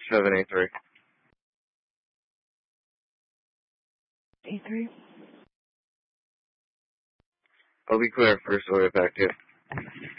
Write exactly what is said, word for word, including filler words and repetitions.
seven eight three. eight three. I'll be clear first, I'll get back to you.